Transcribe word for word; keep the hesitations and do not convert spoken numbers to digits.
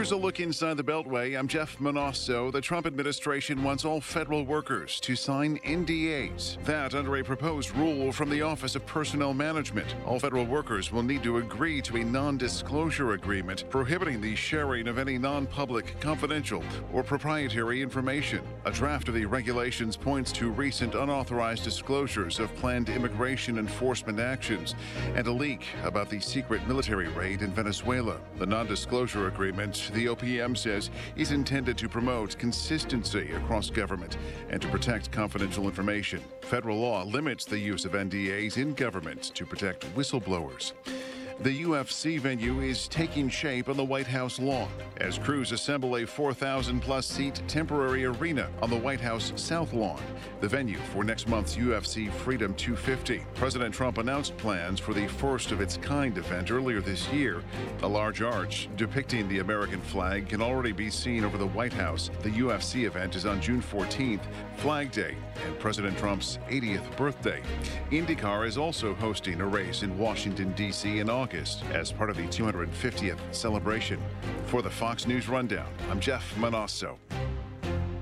Here's a look inside the Beltway. I'm Jeff Monosso. The Trump administration wants all federal workers to sign N D As. That under a proposed rule from the Office of Personnel Management. All federal workers will need to agree to a non-disclosure agreement prohibiting the sharing of any non-public, confidential, or proprietary information. A draft of the regulations points to recent unauthorized disclosures of planned immigration enforcement actions and a leak about the secret military raid in Venezuela. The non-disclosure agreement, the O P M says, is intended to promote consistency across government and to protect confidential information. Federal law limits the use of N D As in government to protect whistleblowers. The U F C venue is taking shape on the White House lawn as crews assemble a four thousand plus seat temporary arena on the White House South Lawn, the venue for next month's U F C Freedom two fifty. President Trump announced plans for the first of its kind event earlier this year. A large arch depicting the American flag can already be seen over the White House. The U F C event is on June fourteenth, Flag Day, and President Trump's eightieth birthday. IndyCar is also hosting a race in Washington, D C in August as part of the two hundred fiftieth celebration. For the Fox News Rundown, I'm Jeff Monosso.